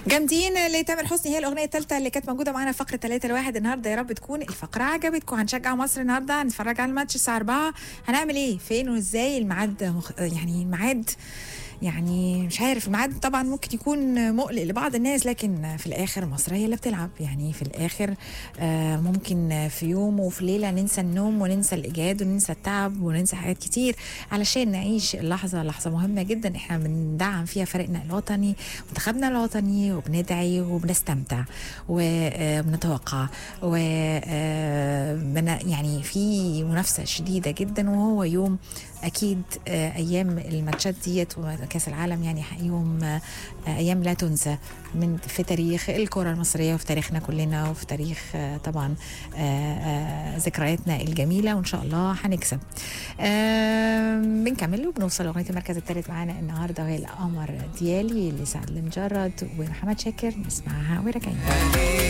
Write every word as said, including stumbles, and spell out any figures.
جامدين لتامر حسني، هي الاغنيه الثالثه اللي كانت موجوده معانا في فقره ثلاثة لواحد النهارده. يا رب تكون الفقره عجبتكم. هنشجع مصر النهارده، هنتفرج على الماتش الساعه أربعة. هنعمل ايه فين وازاي؟ الميعاد مخ... يعني الميعاد يعني مش عارف. الميعاد طبعا ممكن يكون مقلق لبعض الناس، لكن في الاخر مصر هي اللي بتلعب. يعني في الاخر آه ممكن في يوم وفي ليله ننسى النوم وننسى الاجهاد وننسى التعب وننسى حاجات كتير علشان نعيش اللحظه. لحظه مهمه جدا احنا بندعم فيها فريقنا الوطني، منتخبنا الوطني، وبندعي وبنستمتع وبنتوقع و يعني في منافسه شديده جدا. وهو يوم اكيد ايام الماتشات ديت وكاس العالم يعني يوم ايام لا تنسى من في تاريخ الكره المصريه وفي تاريخنا كلنا وفي تاريخ طبعا ذكرياتنا الجميله. وان شاء الله هنكسب. بنكمل وبنوصل لغايه المركز الثالث معانا النهارده، وهي القمر ديالي لسعد المجرد ومحمد شاكر. نسمعها وراجعين.